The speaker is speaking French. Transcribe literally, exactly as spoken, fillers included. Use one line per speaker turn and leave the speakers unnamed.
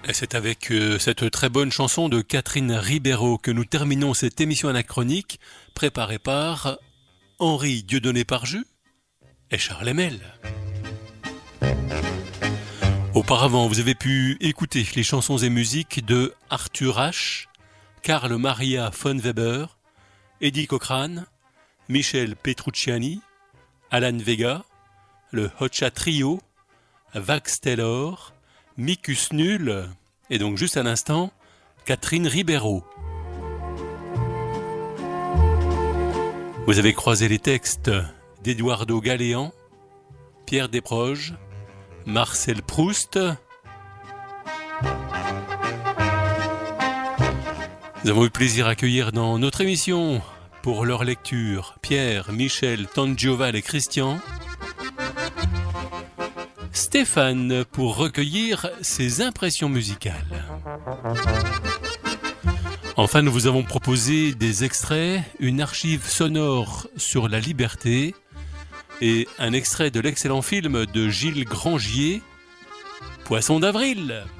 Et c'est avec euh, cette très bonne chanson de Catherine Ribeiro que nous terminons cette émission anachronique préparée par Henri Dieudonné Parjus et Charles Emel. Auparavant, vous avez pu écouter les chansons et musiques de Arthur H, Karl Maria von Weber, Eddie Cochrane, Michel Petrucciani, Alan Vega, le Hotcha Trio, Vax Taylor, Micus Null et donc juste à l'instant, Catherine Ribeiro. Vous avez croisé les textes d'Eduardo Galean, Pierre Desproges, Marcel Proust. Nous avons eu plaisir à accueillir dans notre émission, pour leur lecture, Pierre, Michel, Tangioval et Christian. Stéphane pour recueillir ses impressions musicales. Enfin, nous vous avons proposé des extraits, une archive sonore sur la liberté et un extrait de l'excellent film de Gilles Grangier, Poisson d'avril.